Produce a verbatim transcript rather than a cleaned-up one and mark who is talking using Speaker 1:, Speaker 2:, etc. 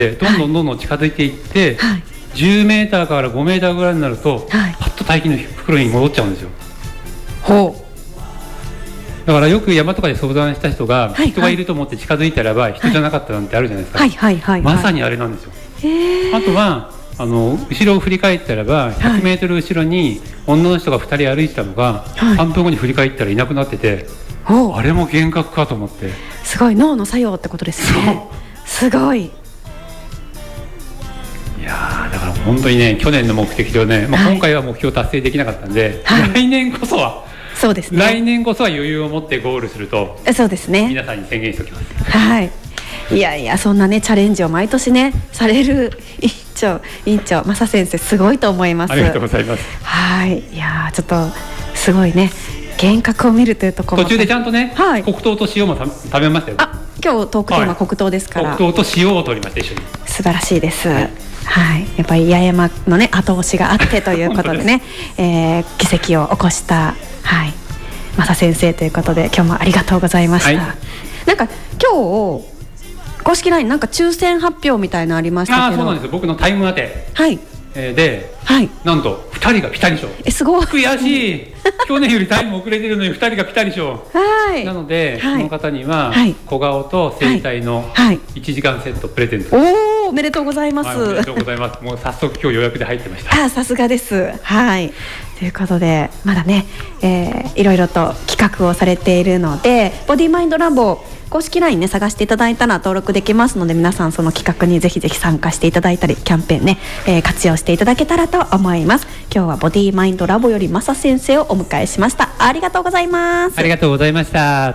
Speaker 1: どんどんどんどん近づいていって、はい、じゅうメーターからごメーターぐらいになると、はい、パッと大気の袋に戻っちゃうんですよ。ほう。だからよく山とかで相談した人が、はいはい、人がいると思って近づいたらば人じゃなかったなんてあるじゃないですか、はいはいはいはい、まさにあれなんですよ。へー。あとはあの後ろを振り返ったらばひゃくメートル後ろに女の人がふたり歩いてたのが、はい、さんぷんごに振り返ったらいなくなってて、あれも幻覚かと思って。
Speaker 2: すごい脳の作用ってことですね。すごい。
Speaker 1: いやだから本当にね、去年の目的をね、まあ、今回は目標達成できなかったんで、はい、来年こそは
Speaker 2: そうですね、
Speaker 1: 来年こそは余裕を持ってゴールすると、
Speaker 2: そうですね、
Speaker 1: 皆さんに宣言しておきます。
Speaker 2: はい。いやいや、そんなねチャレンジを毎年ねされる委員長委員長正先生、すごいと思います。
Speaker 1: ありがとうございます。
Speaker 2: はい。いやちょっとすごいね、幻覚を見るというところも
Speaker 1: 途中でちゃんとね、はい、黒糖と塩も食べましたよ。
Speaker 2: あ、今日トークテーマ黒糖ですから、
Speaker 1: はい、黒糖と塩を取りました、一緒に。
Speaker 2: 素晴らしいです。はいはい、やっぱり八重山のね後押しがあってということでねで、えー、奇跡を起こした、はい、正先生ということで、今日もありがとうございました。はい、なんか今日公式 ライン なんか抽選発表みたいなのありましたけど。
Speaker 1: あ、そうなんですよ。僕のタイム当て、はい、えー、で、はい、なんとふたりがピタリ賞。
Speaker 2: え、すごい
Speaker 1: 悔しい去年よりタイム遅れてるのにふたりがピタリ賞。はい、なので、はい、この方には、はい、小顔と整体のいちじかんセットプレゼント。
Speaker 2: はいはい、おー、おめでとうございます。はい、おめ
Speaker 1: でとうございます。もう早速今日予約で入ってました。
Speaker 2: あ、さすがです。はい。ということで、まだね、えー、いろいろと企画をされているので、ボディマインドラボ公式 ライン ね探していただいたら登録できますので、皆さんその企画にぜひぜひ参加していただいたり、キャンペーンね、えー、活用していただけたらと思います。今日はボディマインドラボより正先生をお迎えしました。ありがとうございます。
Speaker 1: ありがとうございました。